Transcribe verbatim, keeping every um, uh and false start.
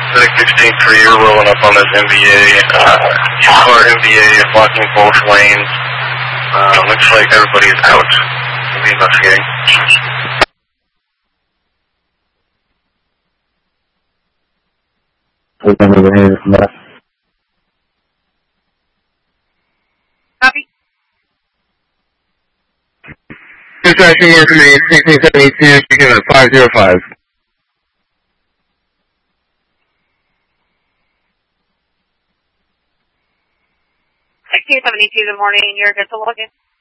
six sixteen three, you're rolling up on this M V A. Uh, two-car M V A is blocking both lanes. Uh, looks like everybody's out of the investigating. Copy. Dispatching information sixteen seventy-two, speaking at five zero five. sixteen seventy-two, good morning. You're good to log in.